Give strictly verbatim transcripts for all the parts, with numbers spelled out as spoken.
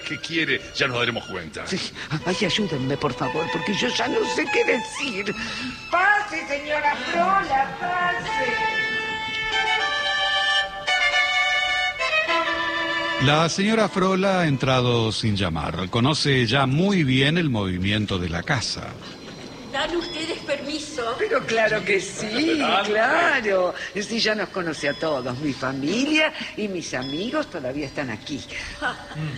¿Qué quiere? Ya nos daremos cuenta. Sí. Ay, ayúdenme, por favor, porque yo ya no sé qué decir. Pase, señora Frola, pase. La señora Frola ha entrado sin llamar. Conoce ya muy bien el movimiento de la casa. ¿Dan ustedes permiso? Pero claro que sí, claro. Sí, ya nos conoce a todos. Mi familia y mis amigos todavía están aquí. Ah.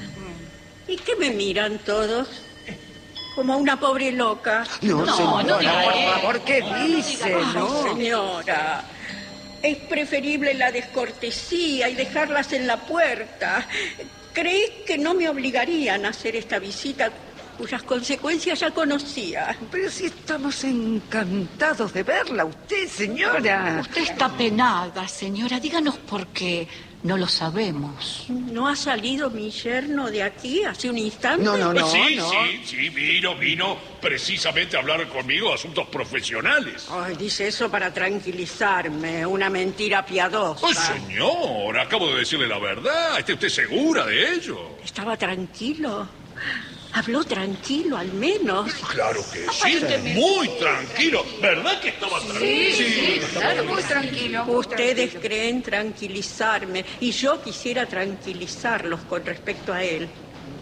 ¿Y qué me miran todos? Como una pobre loca. No, no señora, no diga por eso. favor, ¿qué dice? Ay, No. señora, es preferible la descortesía y dejarlas en la puerta. ¿Crees que no me obligarían a hacer esta visita cuyas consecuencias ya conocía? Pero si estamos encantados de verla, usted, señora. Usted está penada, señora. Díganos por qué. No lo sabemos. ¿No ha salido mi yerno de aquí hace un instante? No, no, no. sí, no. sí, sí, vino, vino precisamente a hablar conmigo de asuntos profesionales. Ay, dice eso para tranquilizarme. Una mentira piadosa. ¡Oh, señor! Acabo de decirle la verdad. ¿Está usted segura de ello? ¿Estaba tranquilo? Habló tranquilo, al menos. Claro que sí, muy tranquilo. ¿Verdad que estaba tranquilo? Sí, sí, claro, muy tranquilo. Ustedes creen tranquilizarme y yo quisiera tranquilizarlos con respecto a él.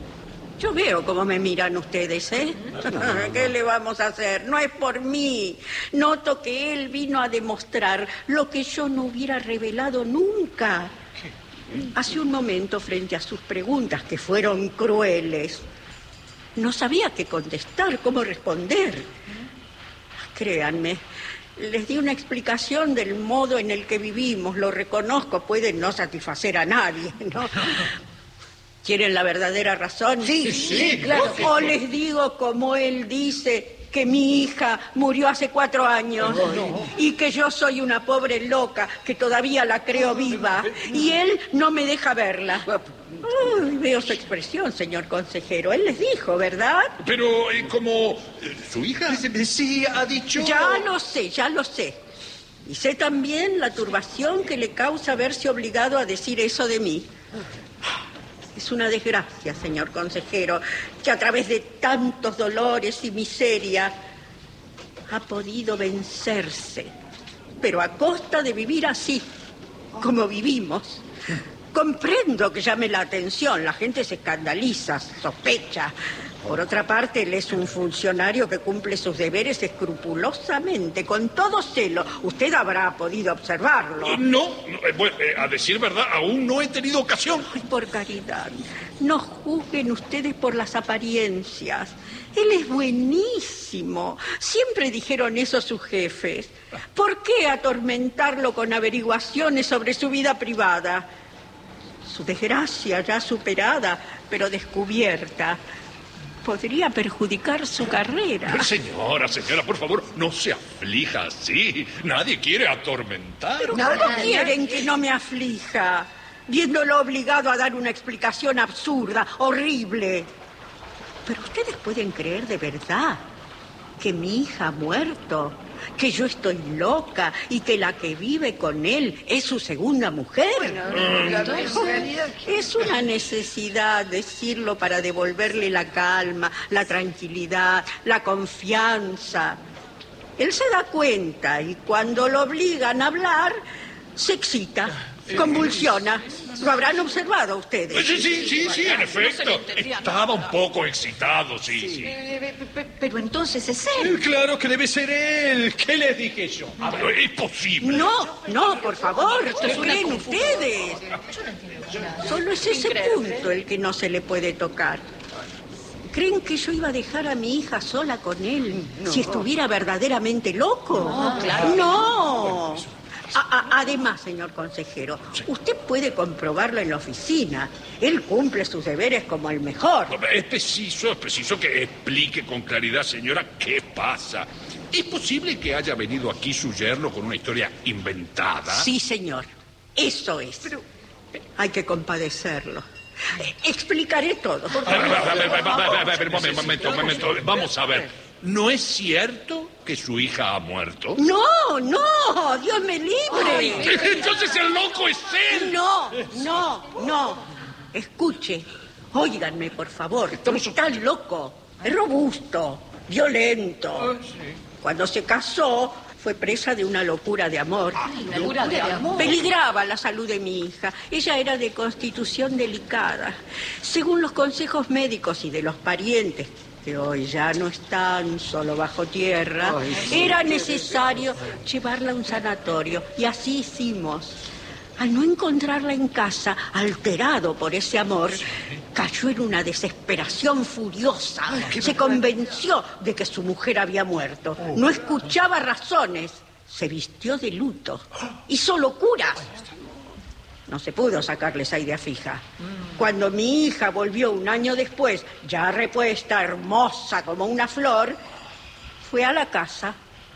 Yo veo cómo me miran ustedes, ¿eh? ¿Qué le vamos a hacer? No es por mí. Noto que él vino a demostrar lo que yo no hubiera revelado nunca. Hace un momento, frente a sus preguntas, que fueron crueles, no sabía qué contestar, cómo responder. Créanme, les di una explicación del modo en el que vivimos. Lo reconozco, puede no satisfacer a nadie, ¿no? ¿Quieren la verdadera razón? Sí, sí, claro. O les digo, como él dice, que mi hija murió hace cuatro años y que yo soy una pobre loca que todavía la creo viva y él no me deja verla. Ay, veo su expresión, señor consejero. Él les dijo, ¿verdad? Pero, eh, como... eh, ¿su hija? Sí, ha dicho... Ya lo sé, ya lo sé. Y sé también la turbación que le causa verse obligado a decir eso de mí. Es una desgracia, señor consejero, que a través de tantos dolores y miseria ha podido vencerse, pero a costa de vivir así, como vivimos. Comprendo que llame la atención, la gente se escandaliza, sospecha. Por otra parte, él es un funcionario que cumple sus deberes escrupulosamente, con todo celo. Usted habrá podido observarlo. Eh, No, no, eh, bueno, eh, a decir verdad, aún no he tenido ocasión. Ay, por caridad, no juzguen ustedes por las apariencias. Él es buenísimo. Siempre dijeron eso sus jefes. ¿Por qué atormentarlo con averiguaciones sobre su vida privada? Su desgracia ya superada, pero descubierta, podría perjudicar su carrera. Señora, señora, por favor, no se aflija así. Nadie quiere atormentar. ¿Pero cómo quieren que no me aflija? Viéndolo obligado a dar una explicación absurda, horrible. Pero ustedes pueden creer de verdad que mi hija ha muerto, que yo estoy loca y que la que vive con él es su segunda mujer. Es una necesidad decirlo para devolverle la calma, la tranquilidad, la confianza. Él se da cuenta y cuando lo obligan a hablar, se excita, convulsiona. Lo habrán observado ustedes. Sí, sí, sí, sí, en efecto. Estaba un poco excitado, sí, sí. Eh, pe- Pero entonces es él. Claro que debe ser él. ¿Qué les dije yo? Ah, pero es posible. No, no, por favor, ¿qué creen ustedes? Solo es ese punto el que no se le puede tocar. ¿Creen que yo iba a dejar a mi hija sola con él si estuviera verdaderamente loco? No, claro. No. A- a- además, señor consejero, usted puede comprobarlo en la oficina. Él cumple sus deberes como el mejor. Es preciso, es preciso que explique con claridad, señora, qué pasa. ¿Es posible que haya venido aquí su yerno con una historia inventada? Sí, señor. Eso es. Hay que compadecerlo. Eh, Explicaré todo. Por A ver, favor. a ver, a ver, a ver, a ver, a ver, un momento, un momento, un momento. Vamos a ver. ¿No es cierto que su hija ha muerto? No, no, Dios me libre. Entonces el loco es él. No, no, no. Escuche, Óiganme, por favor. Está loco, es robusto, violento. Cuando se casó, fue presa de una locura de amor. Una locura de amor. Peligraba la salud de mi hija. Ella era de constitución delicada. Según los consejos médicos y de los parientes, que hoy ya no están, solo bajo tierra, Ay, sí, era necesario llevarla a un sanatorio. Y así hicimos. Al no encontrarla en casa, alterado por ese amor, cayó en una desesperación furiosa. Se convenció de que su mujer había muerto. No escuchaba razones. Se vistió de luto. Hizo locuras. No se pudo sacarle esa idea fija. Cuando mi hija volvió un año después, ya repuesta, hermosa como una flor, fue a la casa.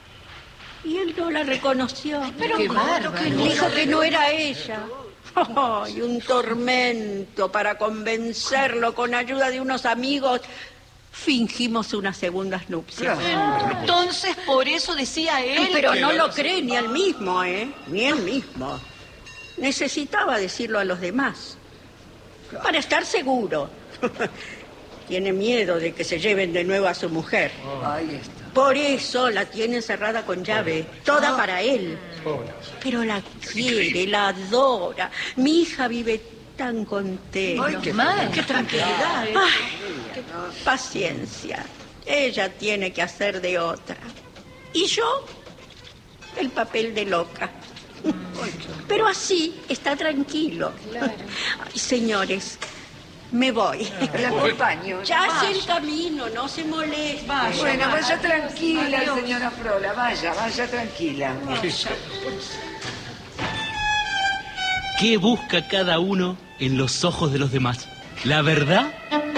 Y él no la reconoció. Pero qué bárbaro. Dijo que no era ella. Oh, y un tormento para convencerlo con ayuda de unos amigos. Fingimos unas segundas nupcias. Entonces, por eso decía él... Pero no lo cree ni él mismo, ¿eh? Ni él mismo. Necesitaba decirlo a los demás. Para estar seguro. Tiene miedo de que se lleven de nuevo a su mujer. Ahí está. Por eso la tiene encerrada con llave, toda para él. Pero la quiere, la adora. Mi hija vive tan contenta. Ay, qué Madre, qué tranquilidad. ¿eh? Ay, paciencia. Ella tiene que hacer de otra. Y yo, el papel de loca. Pero así está tranquilo. Ay, señores, me voy. La acompaño. Ya es el camino, no se moleste. Vaya, Bueno, vaya tranquila, Adiós. señora Frola. Vaya, vaya tranquila. ¿Qué busca cada uno en los ojos de los demás? ¿La verdad